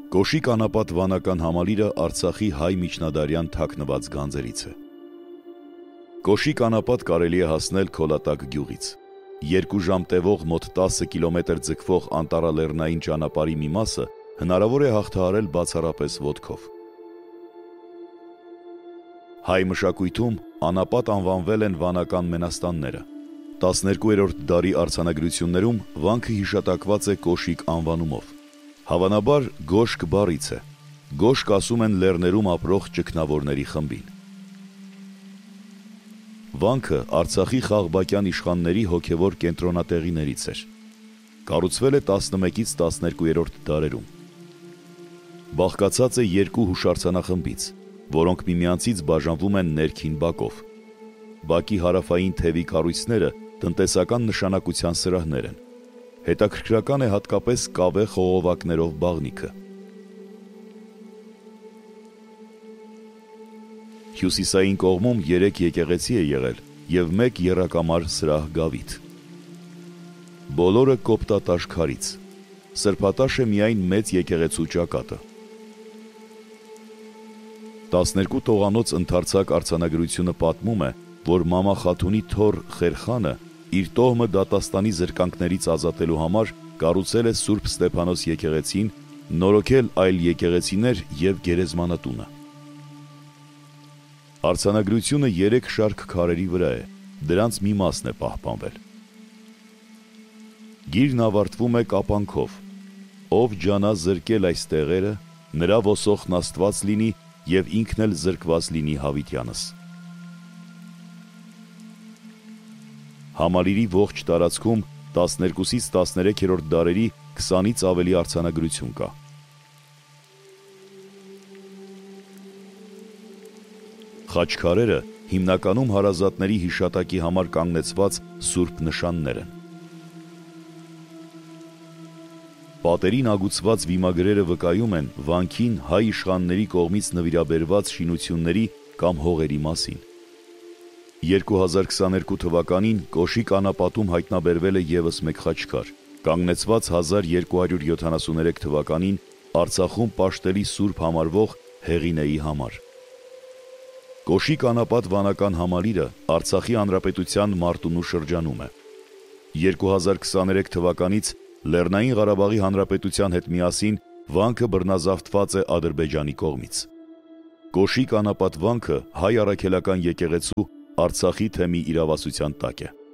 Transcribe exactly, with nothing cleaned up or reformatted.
Կոշիկ անապատ վանական համալիրը Արցախի հայ միջնադարյան թաքնված գանձերից է։ Կոշիկ անապատ կարելի է հասնել Քոլատակ գյուղից։ Երկու ժամ տևող մոտ տասը կիլոմետր ձգվող անտառալեռնային ճանապարհի մի մասը հնարավոր է հաղթահարել բացառապես ոտքով։ Հայ մշակույթում անապատ անվանվել են վանական մենաստանները։ տասներկուերորդ դարի արձանագրություններում վանքը հիշատակված է Կոշիկ անվանումով։ Հավանաբար գոշկ բառից է։ Գոշկ ասում են լեռներում ապրող ճգնավորների խմբին։ Վանքը Արցախի խաղբակյան իշխանների հոգևոր կենտրոնատեղիներից էր։ Կառուցվել է տասնմեկից տասներկուերորդ դարերում։ Բաղկացած է երկու հուշարձանախմբից, որոնք միմյանցից բաժանվում են ներքին բակով։ Բակի հարավային թևի կառույցները տնտեսական նշանակության սրահներ են։ Հետաքրքրական է հատկապես կավե խողովակներով բաղնիքը։ Հյուսիսային կողմում երեք եկեղեցի է եղել և մեկ եռակամար սրահ գավիթ։ Բոլորը կոպտատաշ քարից։ Սրբատաշ է միայն մեծ եկեղեցու ճակատը։ տասներկու տողանոց ընդարձակ արձանագրությունը պատմում է, որ Մամա Խաթունի թոռ Խերխանը իր տոհմը դատաստանի զրկանքներից ազատելու համար կառուցել է Սուրբ Ստեփանոս եկեղեցին, նորոգել այլ եկեղեցիներ և գերեզմանատունը։ Արձանագրությունը երեք շարք քարերի վրա է, դրանց մի մասն է պահպանվել։ Գիրն ավարտվում է կապանքով. «Ով ջանա զրկել այս տեղերը, նրա ոսոխն Աստված լինի և ինքն էլ զրկված լինի հավիտյանս»։ Համալիրի ողջ տարածքում տասներկուսից տասներեքերորդ դարերի քսանից ավելի արձանագրություն կա։ Խաչքարերը հիմնականում հարազատների հիշատակի համար կանգնեցված սուրբ նշաններ են։ Պատերին ագուցված վիմագրերը վկայում են վանքին հայ իշխանների կողմից նվիրաբերված շինությունների կամ հողերի մասին։ երկու հազար քսաներկու թվականին Կոշիկ անապատում հայտնաբերվել է ևս մեկ խաչքար, կանգնեցված հազար երկու հարյուր յոթանասուներեք թվականին Արցախում պաշտելի սուրբ համարվող Հեղինեի համար։ Կոշիկ անապատ վանական համալիրը Արցախի Հանրապետության Մարտունու շրջանում է։ երկու հազար քսաներեք թվականից Լեռնային Ղարաբաղի Հանրապետության հետ միասին վանքը բռնազավթված է Ադրբեջանի կողմից։ Կոշիկ անապատ վանքը հայ առաքելական եկեղեցու Արցախի թեմի իրավասության տակ է։